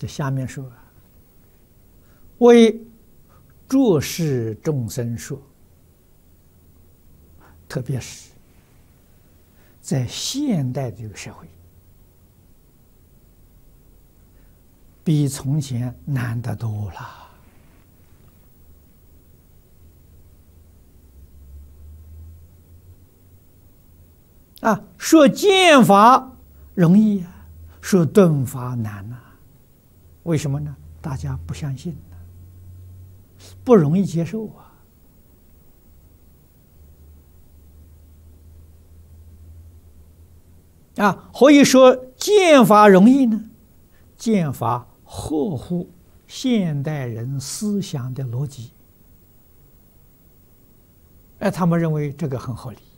这下面说，为诸世众生说，特别是在现代这个社会，比从前难得多了。说见法容易啊，说顿法难呐。为什么呢？大家不相信呢，不容易接受何以说见法容易呢？见法合乎现代人思想的逻辑，他们认为这个很合理。